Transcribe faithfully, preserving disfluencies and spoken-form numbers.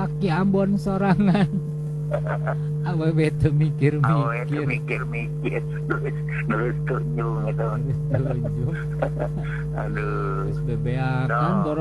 laki Ambon sorangan. Awewe teu Awe mikir-mikir. teu mikir-mikir terus terus tunjung gitu. Geus tunjuk. Aduh. Geus bebeakan Nah. boro